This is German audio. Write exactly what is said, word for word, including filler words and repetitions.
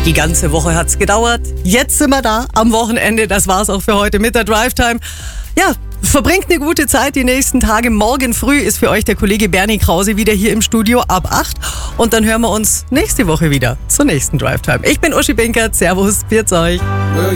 Die ganze Woche hat's gedauert. Jetzt sind wir da am Wochenende. Das war's auch für heute mit der Drive Time. Ja, verbringt eine gute Zeit die nächsten Tage. Morgen früh ist für euch der Kollege Bernie Krause wieder hier im Studio ab acht. Und dann hören wir uns nächste Woche wieder zur nächsten Drive Time. Ich bin Uschi Binkert. Servus, pfiat euch.